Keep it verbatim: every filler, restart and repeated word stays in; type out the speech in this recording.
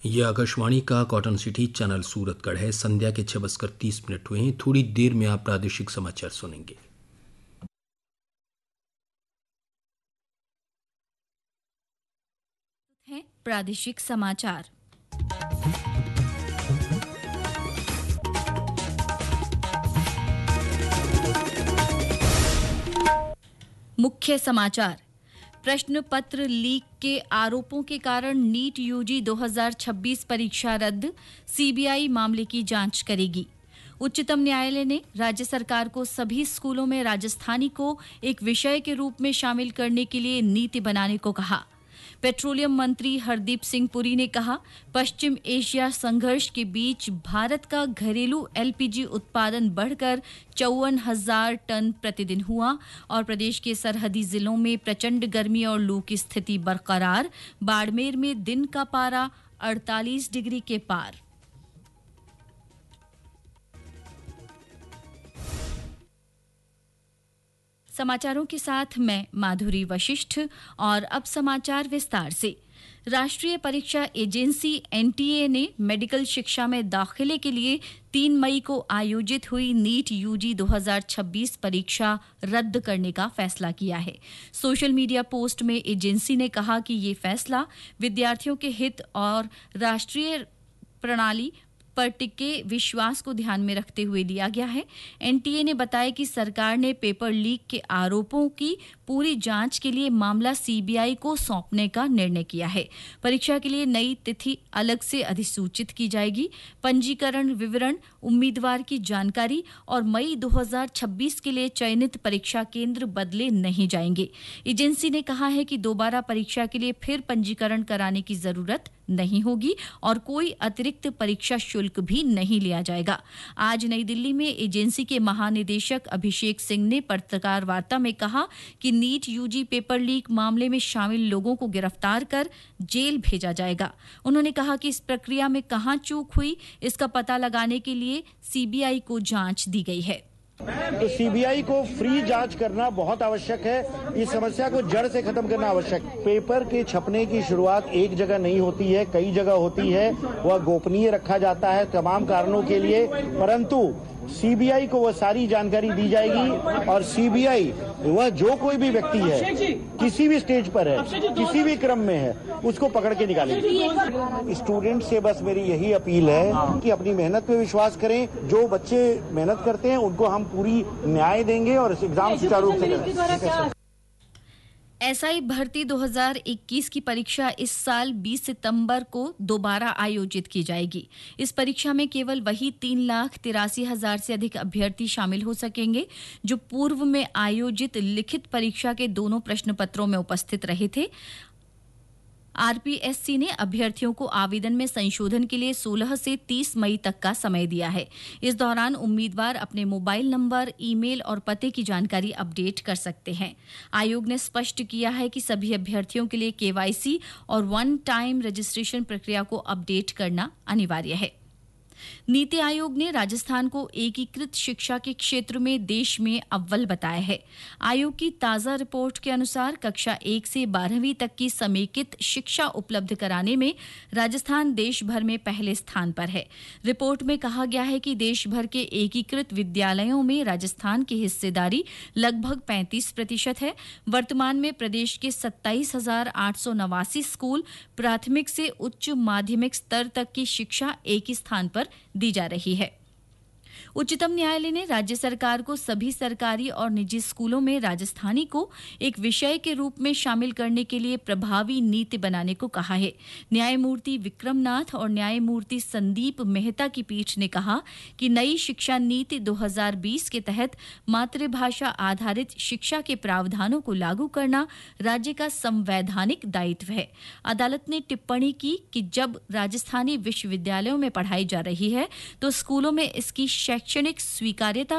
यह आकाशवाणी का cotton city channel Suratgarh है। संध्या के छह बजकर तीस मिनट हुए हैं। थोड़ी देर में आप प्रादेशिक समाचार सुनेंगे। हैं प्रादेशिक समाचार। मुख्य समाचार। प्रश्न पत्र लीक के आरोपों के कारण नीट यूजी दो हज़ार छब्बीस परीक्षा रद्द, सीबीआई मामले की जांच करेगी। उच्चतम न्यायालय ने राज्य सरकार को सभी स्कूलों में राजस्थानी को एक विषय के रूप में शामिल करने के लिए नीति बनाने को कहा। पेट्रोलियम मंत्री हरदीप सिंह पुरी ने कहा, पश्चिम एशिया संघर्ष के बीच भारत का घरेलू एलपीजी उत्पादन बढ़कर चौवन हजार टन प्रतिदिन हुआ और प्रदेश के सरहदी जिलों में प्रचंड गर्मी और लू की स्थिति बरकरार। बाड़मेर में दिन का पारा अड़तालीस डिग्री के पार। समाचारों के साथ मैं माधुरी वशिष्ठ और अब समाचार विस्तार से। राष्ट्रीय परीक्षा एजेंसी एनटीए ने मेडिकल शिक्षा में दाखिले के लिए तीन मई को आयोजित हुई नीट यूजी दो हज़ार छब्बीस परीक्षा रद्द करने का फैसला किया है। सोशल मीडिया पोस्ट में एजेंसी ने कहा कि ये फैसला विद्यार्थियों के हित और राष्ट्रीय प्रणाली पर टिके विश्वास को ध्यान में रखते हुए लिया गया है। एनटीए ने बताया कि सरकार ने पेपर लीक के आरोपों की पूरी जांच के लिए मामला सीबीआई को सौंपने का निर्णय किया है। परीक्षा के लिए नई तिथि अलग से अधिसूचित की जाएगी। पंजीकरण विवरण, उम्मीदवार की जानकारी और मई दो हज़ार छब्बीस के लिए चयनित परीक्षा केंद्र बदले नहीं जाएंगे। एजेंसी ने कहा है कि दोबारा परीक्षा के लिए फिर पंजीकरण कराने की जरूरत नहीं होगी और कोई अतिरिक्त परीक्षा शुल्क भी नहीं लिया जाएगा। आज नई दिल्ली में एजेंसी के महानिदेशक अभिषेक सिंह ने पत्रकार वार्ता में कहा कि नीट यूजी पेपर लीक मामले में शामिल लोगों को गिरफ्तार कर जेल भेजा जाएगा। उन्होंने कहा कि इस प्रक्रिया में कहां चूक हुई, इसका पता लगाने के लिए सीबीआई को जांच दी गई है। तो सीबीआई को फ्री जांच करना बहुत आवश्यक है। इस समस्या को जड़ से खत्म करना आवश्यक। पेपर के छपने की शुरुआत एक जगह नहीं होती है, कई जगह होती है। वह गोपनीय रखा जाता है तमाम कारणों के लिए, परंतु सीबीआई को वह सारी जानकारी दी जाएगी और सीबीआई वह जो कोई भी व्यक्ति है, किसी भी स्टेज पर है, किसी भी क्रम में है, उसको पकड़ के निकालेगी। स्टूडेंट से बस मेरी यही अपील है कि अपनी मेहनत पे विश्वास करें। जो बच्चे मेहनत करते हैं उनको हम पूरी न्याय देंगे और इस एग्जाम सुचारू रूप से करें। एसआई भर्ती दो हज़ार इक्कीस की परीक्षा इस साल बीस सितंबर को दोबारा आयोजित की जाएगी। इस परीक्षा में केवल वही तीन लाख तिरासी हजार से अधिक अभ्यर्थी शामिल हो सकेंगे जो पूर्व में आयोजित लिखित परीक्षा के दोनों प्रश्न पत्रों में उपस्थित रहे थे। आरपीएससी ने अभ्यर्थियों को आवेदन में संशोधन के लिए सोलह से तीस मई तक का समय दिया है। इस दौरान उम्मीदवार अपने मोबाइल नंबर, ईमेल और पते की जानकारी अपडेट कर सकते हैं। आयोग ने स्पष्ट किया है कि सभी अभ्यर्थियों के लिए केवाईसी और वन टाइम रजिस्ट्रेशन प्रक्रिया को अपडेट करना अनिवार्य है। नीति आयोग ने राजस्थान को एकीकृत शिक्षा के क्षेत्र में देश में अव्वल बताया है। आयोग की ताजा रिपोर्ट के अनुसार कक्षा एक से बारहवीं तक की समेकित शिक्षा उपलब्ध कराने में राजस्थान देश भर में पहले स्थान पर है। रिपोर्ट में कहा गया है कि देश भर के एकीकृत विद्यालयों में राजस्थान की हिस्सेदारी लगभग पैंतीस प्रतिशत है। वर्तमान में प्रदेश के सत्ताईस हजार आठ सौ नवासी स्कूल प्राथमिक से उच्च माध्यमिक स्तर तक की शिक्षा एक ही स्थान पर दी जा रही है। उच्चतम न्यायालय ने राज्य सरकार को सभी सरकारी और निजी स्कूलों में राजस्थानी को एक विषय के रूप में शामिल करने के लिए प्रभावी नीति बनाने को कहा है। न्यायमूर्ति विक्रमनाथ और न्यायमूर्ति संदीप मेहता की पीठ ने कहा कि नई शिक्षा नीति दो हज़ार बीस के तहत मातृभाषा आधारित शिक्षा के प्रावधानों को लागू करना राज्य का संवैधानिक दायित्व है। अदालत ने टिप्पणी की कि जब राजस्थानी विश्वविद्यालयों में पढ़ाई जा रही है तो स्कूलों में इसकी शैक्षणिक स्वीकार्यता